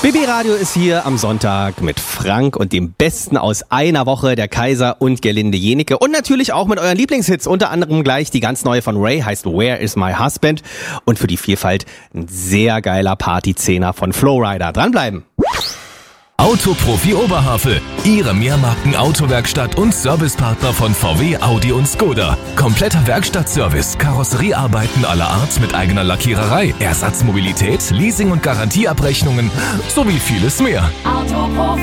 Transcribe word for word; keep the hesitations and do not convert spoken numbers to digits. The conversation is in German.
B B Radio ist hier am Sonntag mit Frank und dem Besten aus einer Woche, der Kaiser und Gerlinde Jenecke. Und natürlich auch mit euren Lieblingshits, unter anderem gleich die ganz neue von Ray, heißt Where is my husband? Und für die Vielfalt ein sehr geiler Partyzehner von Flowrider. Dranbleiben! Autoprofi Oberhavel, Ihre Mehrmarken-Autowerkstatt und Servicepartner von V W, Audi und Skoda. Kompletter Werkstattservice, Karosseriearbeiten aller Art mit eigener Lackiererei, Ersatzmobilität, Leasing- und Garantieabrechnungen sowie vieles mehr. Autoprofi